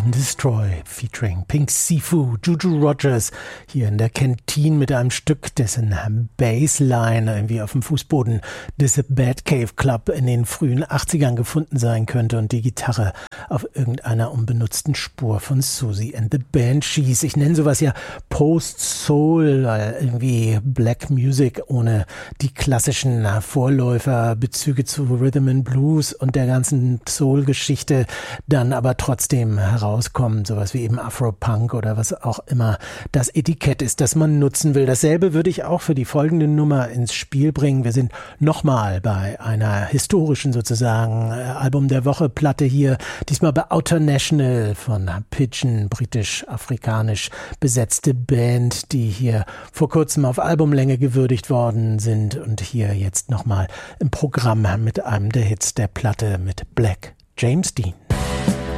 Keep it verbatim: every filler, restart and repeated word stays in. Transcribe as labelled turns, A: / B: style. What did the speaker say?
A: Team Destroy featuring Pink Sifu, Juju Rogers hier in der Kantine mit einem Stück, dessen Bassline irgendwie auf dem Fußboden des Batcave Club in den frühen achtzigern gefunden sein könnte und die Gitarre auf irgendeiner unbenutzten Spur von Susie and the Banshees. Ich nenne sowas ja Post-Soul, weil irgendwie Black Music ohne die klassischen Vorläufer, Bezüge zu Rhythm and Blues und der ganzen Soul-Geschichte dann aber trotzdem herauskommen, sowas wie eben Afro-Punk oder was auch immer das Etikett ist, das man nutzen will. Dasselbe würde ich auch für die folgende Nummer ins Spiel bringen. Wir sind nochmal bei einer historischen sozusagen Album der Woche Platte hier, diesmal bei Outer National von Pigeon, britisch-afrikanisch besetzte Band, die hier vor kurzem auf Albumlänge gewürdigt worden sind und hier jetzt nochmal im Programm mit einem der Hits der Platte mit Black James Dean.